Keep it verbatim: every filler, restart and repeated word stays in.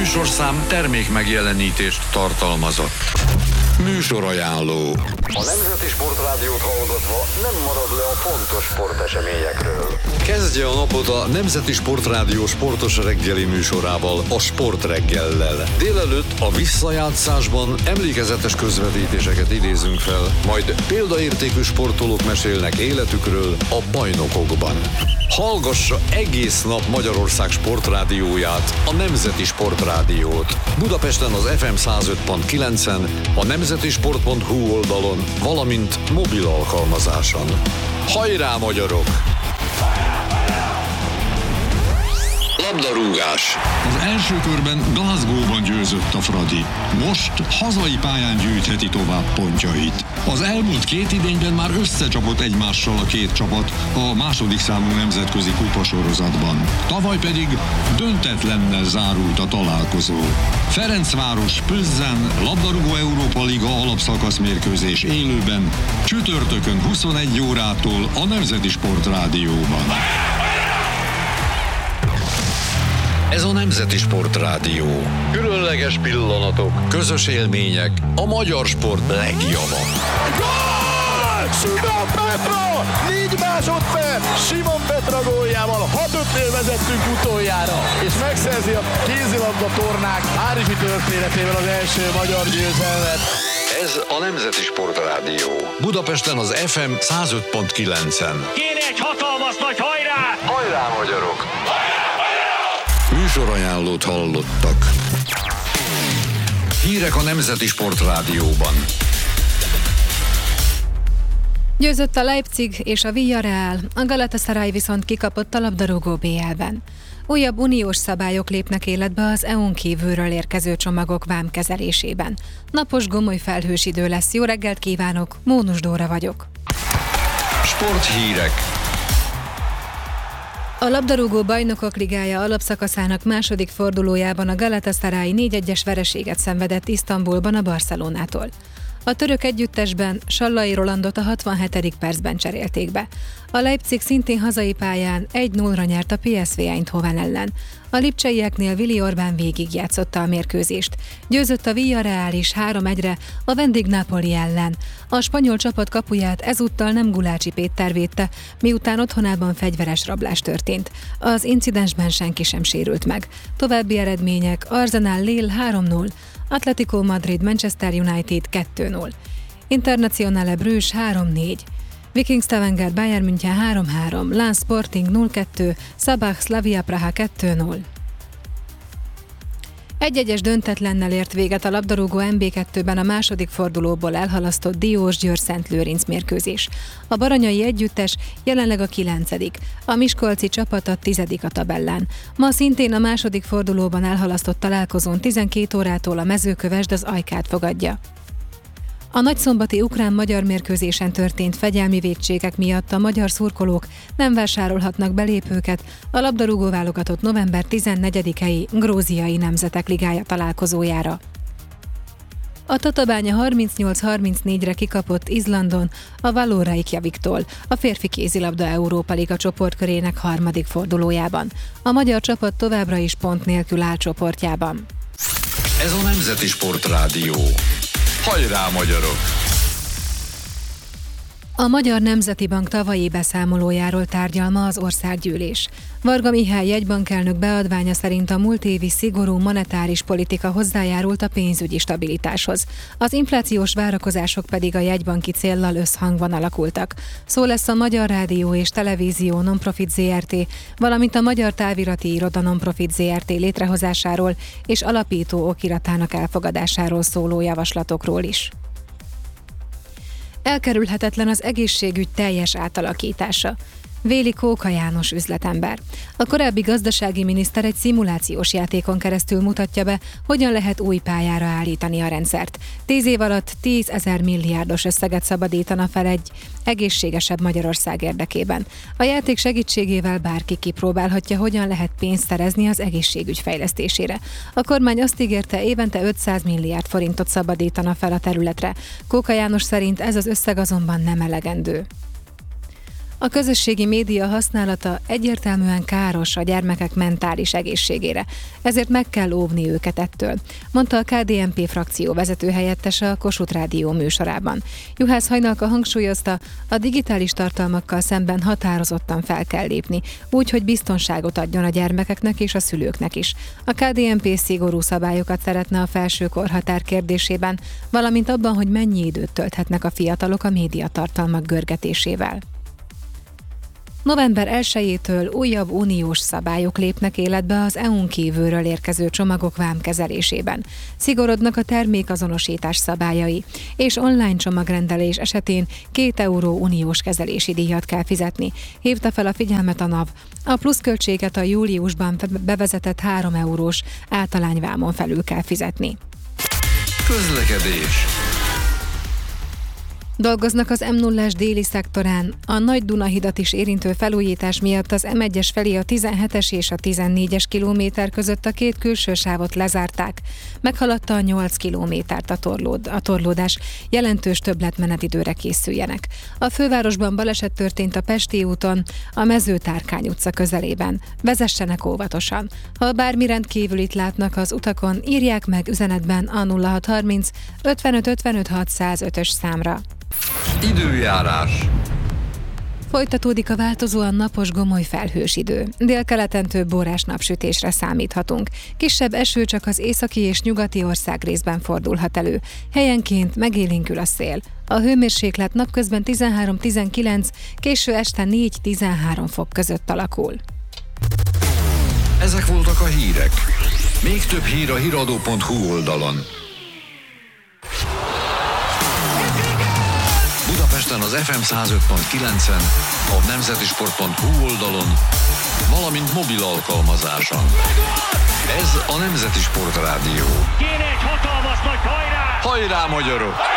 műsorszám termék megjelenítést tartalmazott. Műsorajánló. A Nemzeti Sportrádiót hallgatva nem marad le a fontos sporteseményekről. Kezdje a napot a Nemzeti Sportrádió sportos reggeli műsorával, a Sportreggellel. Délelőtt a visszajátszásban emlékezetes közvetítéseket idézünk fel, majd példaértékű sportolók mesélnek életükről a bajnokokban. Hallgassa egész nap Magyarország sportrádióját, a Nemzeti Sportrádiót. Budapesten az ef em száz öt pont kilencen, a nemzetisport pont hu oldalon, valamint mobil alkalmazáson. Hajrá, magyarok! Labdarúgás. Az első körben Glasgow-ban győzött a Fradi. Most hazai pályán gyűjtheti tovább pontjait. Az elmúlt két idényben már összecsapott egymással a két csapat a második számú nemzetközi kupasorozatban. Tavaly pedig döntetlennel zárult a találkozó. Ferencváros Plzen labdarúgó Európa Liga alapszakasz mérkőzés élőben csütörtökön huszonegy órától a Nemzeti Sportrádióban. Ez a Nemzeti Sportrádió. Különleges pillanatok, közös élmények, a magyar sport legjava. Gól! Simon Petra! négy másodperc! Simon Petra góljával hat ötnél vezettünk utoljára, és megszerzi a kézilabda tornák párizsi történetében az első magyar győzelmet. Ez a Nemzeti Sportrádió. Budapesten az ef em száz öt pont kilencen. Kéne egy hatalmas nagy hajrá! Hajrá, magyarok! Műsorajánlót hallottak. Hírek a Nemzeti Sportrádióban. Győzött a Leipzig és a Villarreal, a Galatasaray viszont kikapott a labdarúgó bé el-ben. Újabb uniós szabályok lépnek életbe az é u-n kívülről érkező csomagok vámkezelésében. Napos, gomoly felhős idő lesz. Jó reggelt kívánok, Mónus Dóra vagyok. Sporthírek. A labdarúgó Bajnokok Ligája alapszakaszának második fordulójában a Galatasaray négy egyes vereséget szenvedett Isztambulban a Barcelonától. A török együttesben Sallai Rolandot a hatvanhetedik percben cserélték be. A Leipzig szintén hazai pályán egy nullra nyert a pé es vé Eindhoven ellen. A lipcseieknél Willi Orbán végigjátszotta a mérkőzést. Győzött a Villarreal is három egyre a vendég Napoli ellen. A spanyol csapat kapuját ezúttal nem Gulácsi Péter védte, miután otthonában fegyveres rablás történt. Az incidensben senki sem sérült meg. További eredmények: Arsenal Lille három null, Atletico Madrid Manchester United kettő null, Internazionale Bruges három négy, Viking Stavanger Bayern München három három, Lens Sporting nulla kettő, Szabah Slavia Praha kettő null. Egy-egyes döntetlennel ért véget a labdarúgó em bé kettőben a második fordulóból elhalasztott Diós-Győr-Szent Lőrinc mérkőzés. A baranyai együttes jelenleg a kilencedik, a miskolci csapat a tizedik a tabellán. Ma szintén a második fordulóban elhalasztott találkozón tizenkét órától a Mezőkövesd az Ajkát fogadja. A nagyszombati ukrán-magyar mérkőzésen történt fegyelmi vétségek miatt a magyar szurkolók nem vásárolhatnak belépőket a labdarúgó válogatott november tizennegyedikei Gróziai Nemzetek Ligája találkozójára. A Tatabánya harmincnyolc harmincnégyre kikapott Izlandon a Való Reykjaviktól a férfi kézilabda Európa Liga csoportkörének harmadik fordulójában. A magyar csapat továbbra is pont nélkül áll csoportjában. Ez a Nemzeti Sportrádió. Hajrá, magyarok! A Magyar Nemzeti Bank tavalyi beszámolójáról tárgyal ma az országgyűlés. Varga Mihály jegybankelnök beadványa szerint a múlt évi szigorú monetáris politika hozzájárult a pénzügyi stabilitáshoz. Az inflációs várakozások pedig a jegybanki céllal összhangban alakultak. Szó lesz a Magyar Rádió és Televízió Nonprofit zé er té, valamint a Magyar Távirati Iroda Nonprofit zé er té létrehozásáról és alapító okiratának elfogadásáról szóló javaslatokról is. Elkerülhetetlen az egészségügy teljes átalakítása, véli Kóka János üzletember. A korábbi gazdasági miniszter egy szimulációs játékon keresztül mutatja be, hogyan lehet új pályára állítani a rendszert. Tíz év alatt tízezer milliárdos összeget szabadítana fel egy egészségesebb Magyarország érdekében. A játék segítségével bárki kipróbálhatja, hogyan lehet pénzt szerezni az egészségügy fejlesztésére. A kormány azt ígérte, évente ötszáz milliárd forintot szabadítana fel a területre. Kóka János szerint ez az összeg azonban nem elegendő. A közösségi média használata egyértelműen káros a gyermekek mentális egészségére, ezért meg kell óvni őket ettől, mondta a ká dé en pé frakció vezető helyettese a Kossuth Rádió műsorában. Juhász Hajnalka hangsúlyozta, a digitális tartalmakkal szemben határozottan fel kell lépni, úgy, hogy biztonságot adjon a gyermekeknek és a szülőknek is. A ká dé en pé szigorú szabályokat szeretne a felső korhatár kérdésében, valamint abban, hogy mennyi időt tölthetnek a fiatalok a médiatartalmak görgetésével. november elsejétől újabb uniós szabályok lépnek életbe az é u-n kívülről érkező csomagok vámkezelésében. Szigorodnak a termékazonosítás szabályai, és online csomagrendelés esetén két euró uniós kezelési díjat kell fizetni. Hívta fel a figyelmet a NAV. A pluszköltséget a júliusban bevezetett három eurós általányvámon felül kell fizetni. Közlekedés. Dolgoznak az em nullás déli szektorán. A Nagy Dunahidat is érintő felújítás miatt az em egyes felé a tizenhetes és a tizennégyes kilométer között a két külső sávot lezárták. Meghaladta a nyolc kilométert a, torlód, a torlódás. Jelentős többletmenetidőre készüljenek. A fővárosban baleset történt a Pesti úton, a Mezőtárkány utca közelében. Vezessenek óvatosan. Ha bármi rendkívülit látnak az utakon, írják meg üzenetben a nulla hat harminc ötvenöt ötvenöt hatszázötös számra. Időjárás. Folytatódik a változóan napos, gomoly felhős idő. Délkeleten több órás napsütésre számíthatunk. Kisebb eső csak az északi és nyugati országrészben fordulhat elő. Helyenként megélénkül a szél. A hőmérséklet napközben tizenhárom-tizenkilenc, késő este négy-tizenhárom fok között alakul. Ezek voltak a hírek. Még több hír a híradó pont hu oldalon. Budapesten az ef em száz öt pont kilencen, a nemzetisport pont hu oldalon, valamint mobil alkalmazáson. Ez a Nemzeti Sport Rádió. Kéne egy hatalmas nagy hajrá! Hajrá, magyarok!